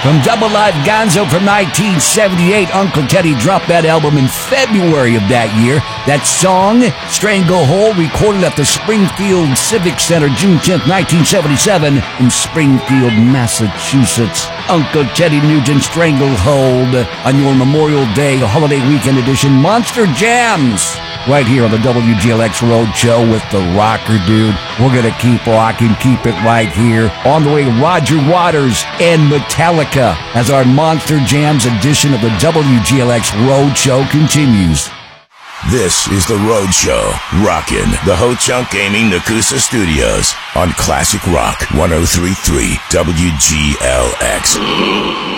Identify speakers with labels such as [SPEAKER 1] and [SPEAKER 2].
[SPEAKER 1] From Double Live Gonzo from 1978, Uncle Teddy dropped that album in February of that year. That song, Stranglehold, recorded at the Springfield Civic Center June 10th, 1977 in Springfield, Massachusetts. Uncle Teddy Nugent, Stranglehold, on your Memorial Day Holiday Weekend Edition Monster Jams. Right here on the WGLX Road Show with the Rocker Dude. We're going to keep rocking, keep it right here. On the way, Roger Waters and Metallica as our Monster Jams edition of the WGLX Road Show continues.
[SPEAKER 2] This is the Road Show, rockin' the Ho-Chunk Gaming Nakusa Studios on Classic Rock 103.3 WGLX.